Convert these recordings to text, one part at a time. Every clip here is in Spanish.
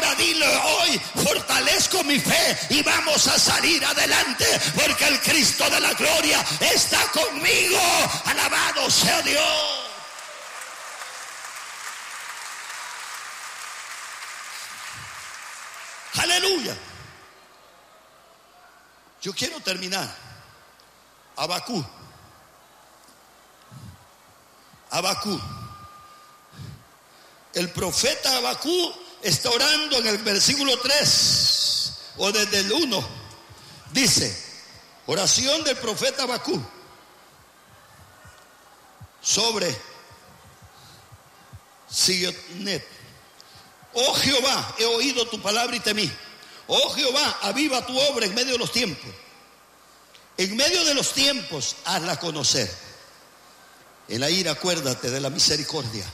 Ahora dile hoy: fortalezco mi fe y vamos a salir adelante, porque el Cristo de la gloria está conmigo. Alabado sea Dios. Aleluya. Yo quiero terminar. Habacuc. El profeta Habacuc está orando en el versículo 3, o desde el 1. Dice: oración del profeta Habacuc sobre Sionet. Oh Jehová, he oído tu palabra y temí. Oh Jehová, aviva tu obra en medio de los tiempos. En medio de los tiempos, hazla conocer. En la ira, acuérdate de la misericordia.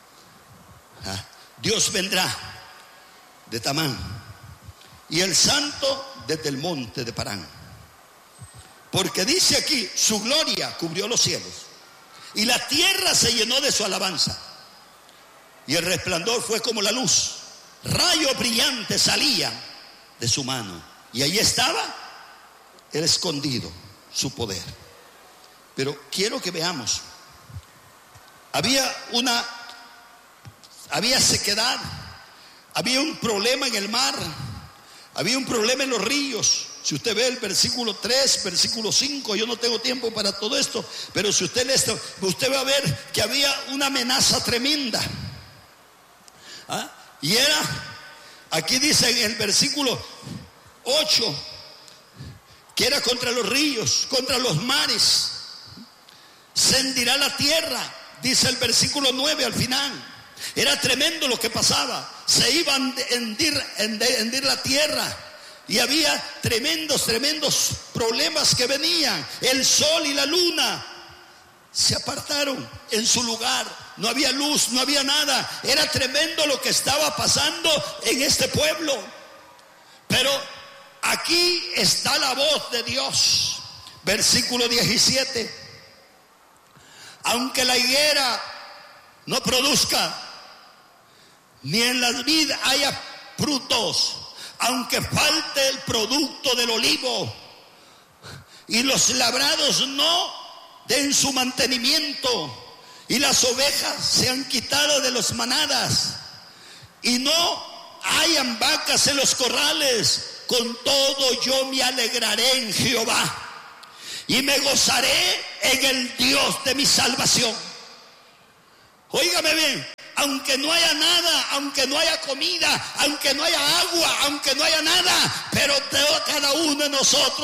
Dios vendrá de Tamán, y el santo desde el monte de Parán. Porque dice aquí: su gloria cubrió los cielos, y la tierra se llenó de su alabanza. Y el resplandor fue como la luz, rayos brillantes salían de su mano, y allí estaba el escondido, su poder. Pero quiero que veamos: había sequedad, había un problema en el mar, había un problema en los ríos. Si usted ve el versículo 3, versículo 5, yo no tengo tiempo para todo esto, pero si usted lee esto, usted va a ver que había una amenaza tremenda. Y era, aquí dice en el versículo 8, que era contra los ríos, contra los mares. Se hendirá la tierra, dice el versículo 9 al final. Era tremendo lo que pasaba. Se iba a hendir la tierra, y había tremendos problemas que venían. El sol y la luna se apartaron en su lugar. No había luz, no había nada. Era tremendo lo que estaba pasando en este pueblo. Pero aquí está la voz de Dios. Versículo 17. Aunque la higuera no produzca, ni en la vid haya frutos, aunque falte el producto del olivo, y los labrados no den su mantenimiento, y las ovejas se han quitado de las manadas, y no hayan vacas en los corrales, con todo yo me alegraré en Jehová, y me gozaré en el Dios de mi salvación. Óigame bien: aunque no haya nada, aunque no haya comida, aunque no haya agua, aunque no haya nada, pero cada uno de nosotros